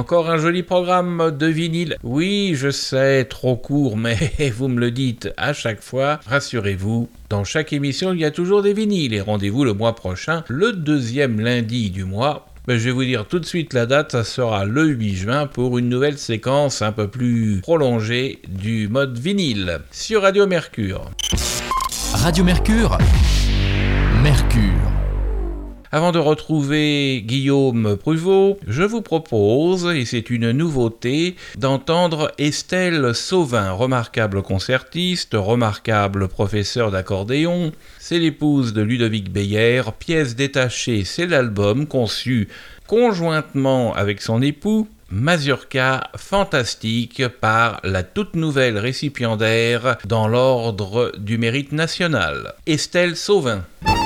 encore un joli programme de vinyle. Oui, je sais, trop court, mais vous me le dites à chaque fois. Rassurez-vous, dans chaque émission, il y a toujours des vinyles. Et rendez-vous le mois prochain, le deuxième lundi du mois. Je vais vous dire tout de suite la date, ça sera le 8 juin pour une nouvelle séquence un peu plus prolongée du mode vinyle sur Radio Mercure. Radio Mercure, Mercure. Avant de retrouver Guillaume Pruvot, je vous propose, et c'est une nouveauté, d'entendre Estelle Sauvin, remarquable concertiste, remarquable professeur d'accordéon. C'est l'épouse de Ludovic Beyer. Pièce détachée, c'est l'album conçu conjointement avec son époux, Mazurka fantastique, par la toute nouvelle récipiendaire dans l'ordre du mérite national, Estelle Sauvin.